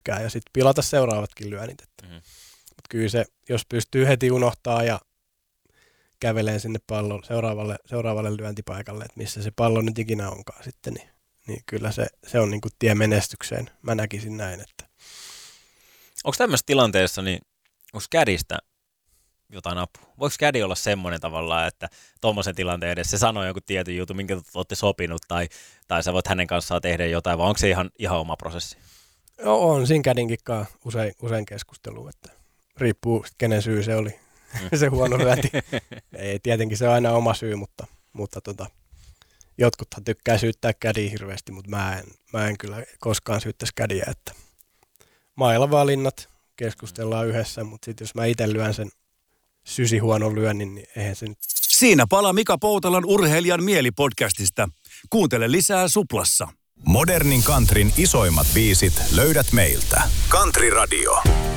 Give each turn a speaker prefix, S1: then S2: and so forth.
S1: tykkää ja sitten pilata seuraavatkin lyönnit. Mutta kyllä se, jos pystyy heti unohtaa ja käveleen sinne pallon seuraavalle lyöntipaikalle, että missä se pallo nyt ikinä onkaan sitten, niin kyllä se on niin kuin tie menestykseen. Mä näkisin näin. Että.
S2: Onko tämmöisessä tilanteessa, niin onko kädistä jotain apua? Voiko kädi olla semmoinen tavallaan, että tuommoisen tilanteen edessä se sanoo joku tietyn jutun, minkä olette sopinut, tai sä voit hänen kanssaan tehdä jotain, vai onko se ihan oma prosessi?
S1: On siinä kädinkin usein keskustelu, että riippuu kenen syy se oli, se huono lyönti. Ei, tietenkin se on aina oma syy, mutta jotkuthan tykkää syyttää kädiä hirveästi, mutta mä en kyllä koskaan syyttäisi kädiä, että mailavalinnat keskustellaan yhdessä, mutta sitten jos mä itse lyön sen huonon lyönnin, niin eihän se nyt.
S3: Siinä palaa Mika Poutalan Urheilijan mieli-podcastista. Kuuntele lisää Suplassa.
S4: Modernin countryn isoimmat biisit löydät meiltä. Country Radio.